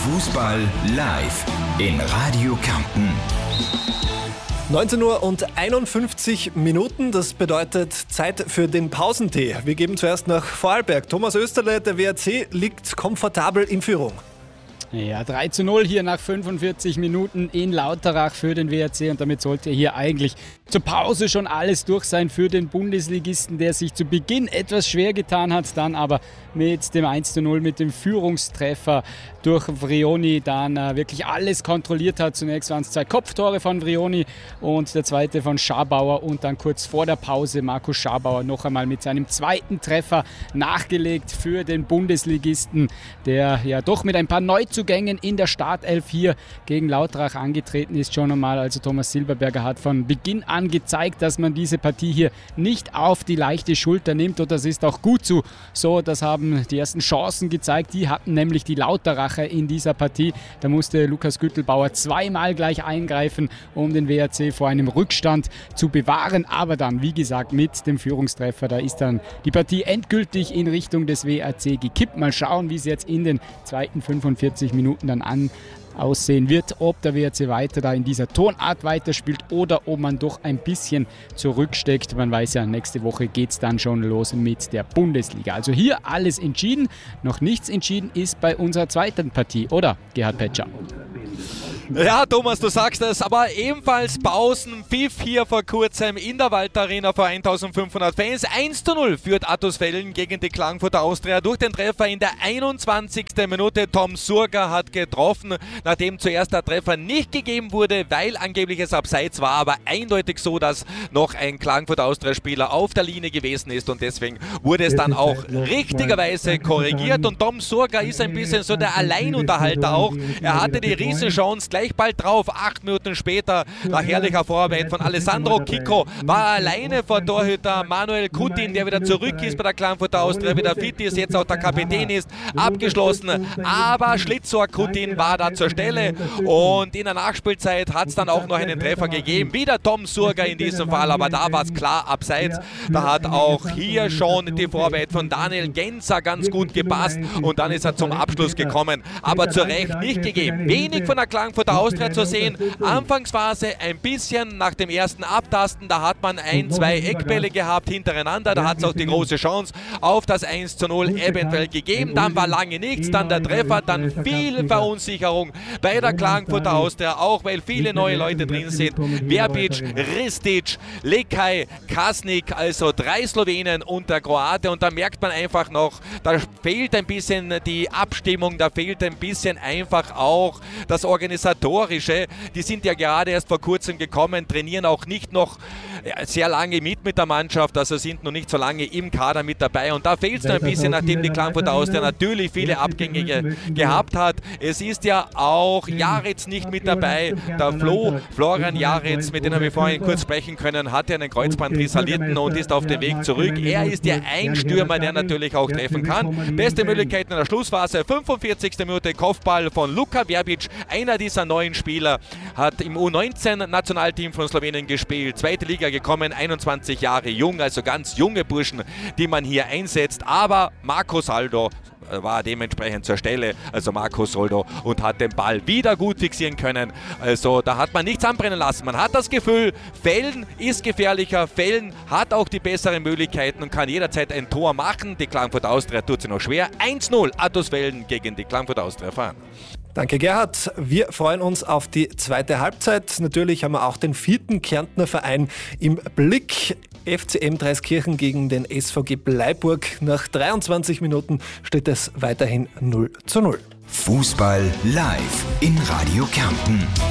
Fußball live in Radio Kärnten. 19 Uhr und 51 Minuten, das bedeutet Zeit für den Pausentee. Wir geben zuerst nach Vorarlberg. Thomas Österle, der WRC liegt komfortabel in Führung. Ja, 3:0 hier nach 45 Minuten in Lauterach für den WRC und damit sollte hier eigentlich zur Pause schon alles durch sein für den Bundesligisten, der sich zu Beginn etwas schwer getan hat, dann aber mit dem 1:0, mit dem Führungstreffer durch Vrioni dann wirklich alles kontrolliert hat. Zunächst waren es 2 Kopftore von Vrioni und der zweite von Schabauer und dann kurz vor der Pause Markus Schabauer noch einmal mit seinem zweiten Treffer nachgelegt für den Bundesligisten, der ja doch mit ein paar Neuzugängen in der Startelf hier gegen Lauterach angetreten ist schon einmal. Also Thomas Silberberger hat von Beginn an gezeigt, dass man diese Partie hier nicht auf die leichte Schulter nimmt und das ist auch gut so. Das haben die ersten Chancen gezeigt. Die hatten nämlich die Lauteracher in dieser Partie. Da musste Lukas Güttelbauer zweimal gleich eingreifen, um den WRC vor einem Rückstand zu bewahren. Aber dann, wie gesagt, mit dem Führungstreffer, da ist dann die Partie endgültig in Richtung des WRC gekippt. Mal schauen, wie es jetzt in den zweiten 45 Minuten dann aussehen wird, ob der WRC weiter da in dieser Tonart weiterspielt oder ob man doch ein bisschen zurücksteckt. Man weiß ja, nächste Woche geht es dann schon los mit der Bundesliga. Also hier alles entschieden. Noch nichts entschieden ist bei unserer zweiten Partie, oder Gerhard Petscher? Ja, Thomas, du sagst es, aber ebenfalls Pausenpfiff hier vor kurzem in der Walter Arena vor 1500 Fans. 1:0 führt Attusfällen gegen die Klagenfurter Austria durch den Treffer in der 21. Minute. Tom Surger hat getroffen, nachdem zuerst der Treffer nicht gegeben wurde, weil angeblich es abseits war, aber eindeutig so, dass noch ein Klagenfurter Austria-Spieler auf der Linie gewesen ist und deswegen wurde es dann auch richtigerweise korrigiert und Tom Surger ist ein bisschen so der Alleinunterhalter auch. Er hatte die Riesenchance gleich bald drauf, 8 Minuten später, nach herrlicher Vorarbeit von Alessandro Kiko, war alleine vor Torhüter Manuel Kutin, der wieder zurück ist bei der Klagenfurter Austria, wieder fit ist, jetzt auch der Kapitän ist, abgeschlossen, aber Schlitzohr Kutin war da zur Stelle und in der Nachspielzeit hat es dann auch noch einen Treffer gegeben, wieder Tom Surger in diesem Fall, aber da war es klar abseits, da hat auch hier schon die Vorarbeit von Daniel Genzer ganz gut gepasst und dann ist er zum Abschluss gekommen, aber zu Recht nicht gegeben. Wenig von der Klagenfurter Austria zu sehen. Anfangsphase ein bisschen nach dem ersten Abtasten, da hat man 1-2 Eckbälle gehabt hintereinander, da hat es auch die große Chance auf das 1:0 eventuell gegeben, dann war lange nichts, dann der Treffer, dann viel Verunsicherung bei der Klagenfurter Austria, auch weil viele neue Leute drin sind. Verbic, Ristic, Lekaj, Krasnik, also 3 Slowenen und der Kroate und da merkt man einfach noch, da fehlt ein bisschen die Abstimmung, da fehlt ein bisschen einfach auch das Organisatorische. Die sind ja gerade erst vor kurzem gekommen, trainieren auch nicht noch sehr lange mit der Mannschaft, also sind noch nicht so lange im Kader mit dabei und da fehlt es noch ein bisschen, nachdem die Klagenfurter Austria natürlich viele Abgänge gehabt hat. Es ist ja auch Jaritz nicht mit dabei, der Florian Jaritz, mit dem haben wir vorhin kurz sprechen können, hat ja einen Kreuzbandriss erlitten und ist auf dem Weg zurück. Er ist ja ein Stürmer, der natürlich auch treffen kann. Beste Möglichkeit in der Schlussphase, 45. Minute Kopfball von Luka Verbic, einer dieser neuen Spieler, hat im U19-Nationalteam von Slowenien gespielt, zweite Liga gekommen, 21 Jahre jung, also ganz junge Burschen, die man hier einsetzt, aber Marco Saldo war dementsprechend zur Stelle, also Marcos Soldo, und hat den Ball wieder gut fixieren können. Also da hat man nichts anbrennen lassen. Man hat das Gefühl, Velden ist gefährlicher, Velden hat auch die besseren Möglichkeiten und kann jederzeit ein Tor machen. Die Klagenfurter Austria tut sich noch schwer. 1:0 Attusfällen gegen die Klagenfurter Austria fahren. Danke Gerhard. Wir freuen uns auf die zweite Halbzeit. Natürlich haben wir auch den 4. Kärntner Verein im Blick. FCM Dreiskirchen gegen den SVG Bleiburg. Nach 23 Minuten steht es weiterhin 0:0. Fußball live in Radio Kärnten.